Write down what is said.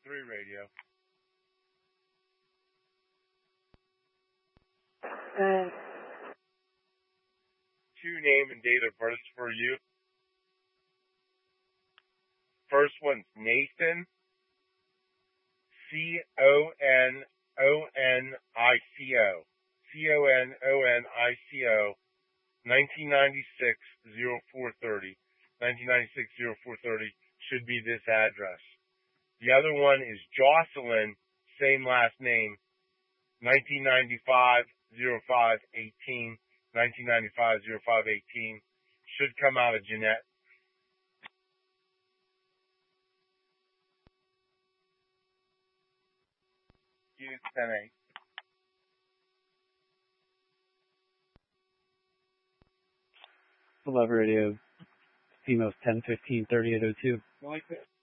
3 radio. Two name and date of birth for you. First one's Nathan, C-O-N-O-N-I-C-O. C-O-N-O-N-I-C-O, 1996-0430. 1996-0430 should be this address. The other one is Jocelyn, same last name, 1995-0518. 1995-0518 should come out of Jeanette. Unit 10-8. Love Radio, CMOS 1015-3802.